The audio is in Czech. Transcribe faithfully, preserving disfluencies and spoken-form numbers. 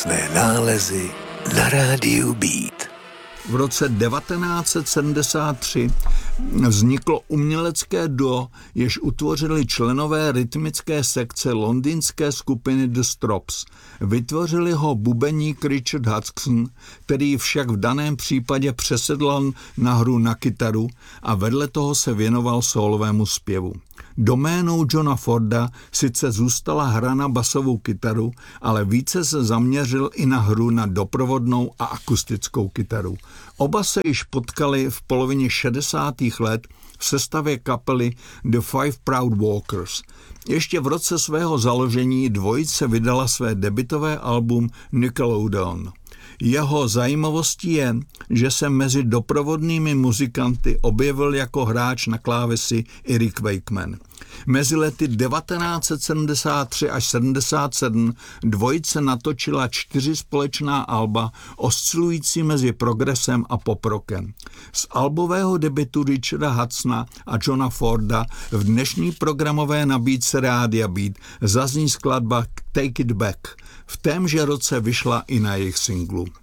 Své nálezy na rádiu Beat. V roce devatenáct set sedmdesát tři vzniklo umělecké duo, jež utvořili členové rytmické sekce londýnské skupiny The Strops. Vytvořili ho bubeník Richard Hudson, který však v daném případě přesedlal na hru na kytaru a vedle toho se věnoval sólovému zpěvu. Doménou Johna Forda sice zůstala hra na basovou kytaru, ale více se zaměřil i na hru na doprovodnou a akustickou kytaru. Oba se již potkali v polovině šedesátých let v sestavě kapely The Five Proud Walkers. Ještě v roce svého založení dvojice vydala své debutové album Nickelodeon. Jeho zajímavostí je, že se mezi doprovodnými muzikanty objevil jako hráč na klávesi Eric Wakeman. Mezi lety devatenáct set sedmdesát tři až sedmdesát sedm dvojice natočila čtyři společná alba oscilující mezi progresem a poprockem. Z albového debutu Richarda Hudsona a Johna Forda v dnešní programové nabídce Rádia Beat zazní skladba Take It Back. V témže roce vyšla i na jejich singlu.